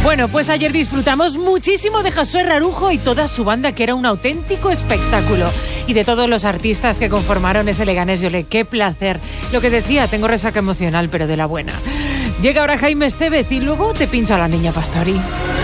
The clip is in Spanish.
Bueno, pues ayer disfrutamos muchísimo de Josué Rarujo y toda su banda, que era un auténtico espectáculo. Y de todos los artistas que conformaron ese Leganés Yole. ¡Qué placer! Lo que decía, tengo resaca emocional, pero de la buena. Llega ahora Jaime Estévez y luego te pincha la Niña Pastori.